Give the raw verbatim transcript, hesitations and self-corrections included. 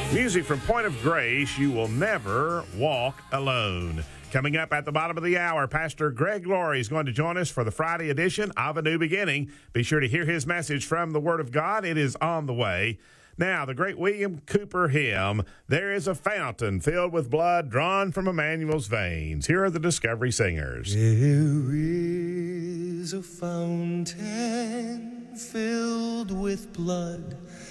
Music from Point of Grace, You Will Never Walk Alone. Coming up at the bottom of the hour, Pastor Greg Laurie is going to join us for the Friday edition of A New Beginning. Be sure to hear his message from the Word of God. It is on the way. Now, the great William Cooper hymn, There is a Fountain Filled with Blood Drawn from Emmanuel's Veins. Here are the Discovery Singers. There is a fountain filled with blood